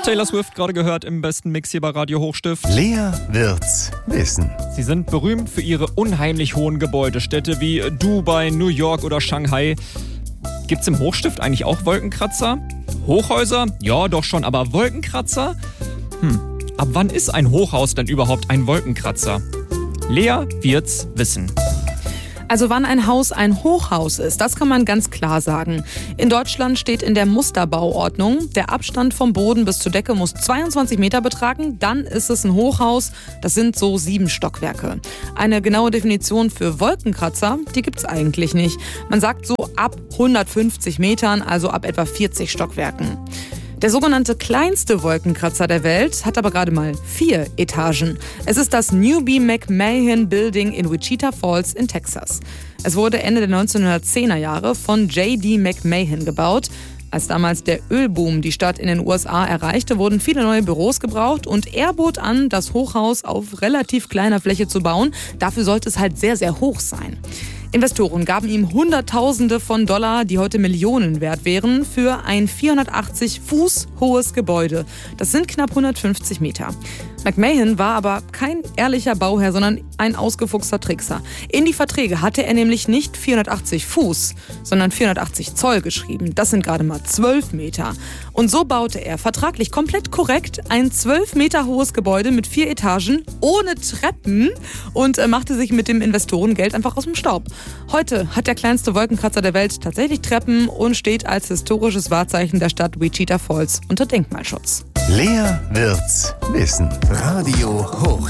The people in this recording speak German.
Taylor Swift gerade gehört im besten Mix hier bei Radio Hochstift. Lea wird's wissen. Sie sind berühmt für ihre unheimlich hohen Gebäude. Städte wie Dubai, New York oder Shanghai. Gibt's im Hochstift eigentlich auch Wolkenkratzer? Hochhäuser? Ja, doch schon, aber Wolkenkratzer? Ab wann ist ein Hochhaus denn überhaupt ein Wolkenkratzer? Lea wird's wissen. Also wann ein Haus ein Hochhaus ist, das kann man ganz klar sagen. In Deutschland steht in der Musterbauordnung, der Abstand vom Boden bis zur Decke muss 22 Meter betragen, dann ist es ein Hochhaus, das sind so 7 Stockwerke. Eine genaue Definition für Wolkenkratzer, die gibt's eigentlich nicht. Man sagt so ab 150 Metern, also ab etwa 40 Stockwerken. Der sogenannte kleinste Wolkenkratzer der Welt hat aber gerade mal 4 Etagen. Es ist das Newby McMahon Building in Wichita Falls in Texas. Es wurde Ende der 1910er Jahre von J.D. McMahon gebaut. Als damals der Ölboom die Stadt in den USA erreichte, wurden viele neue Büros gebraucht und er bot an, das Hochhaus auf relativ kleiner Fläche zu bauen. Dafür sollte es halt sehr, sehr hoch sein. Investoren gaben ihm Hunderttausende von Dollar, die heute Millionen wert wären, für ein 480 Fuß hohes Gebäude. Das sind knapp 150 Meter. McMahon war aber kein ehrlicher Bauherr, sondern ein ausgefuchster Trickser. In die Verträge hatte er nämlich nicht 480 Fuß, sondern 480 Zoll geschrieben. Das sind gerade mal 12 Meter. Und so baute er vertraglich komplett korrekt ein 12 Meter hohes Gebäude mit 4 Etagen ohne Treppen und machte sich mit dem Investorengeld einfach aus dem Staub. Heute hat der kleinste Wolkenkratzer der Welt tatsächlich Treppen und steht als historisches Wahrzeichen der Stadt Wichita Falls unter Denkmalschutz. Lea wird's wissen. Radio Hochstift.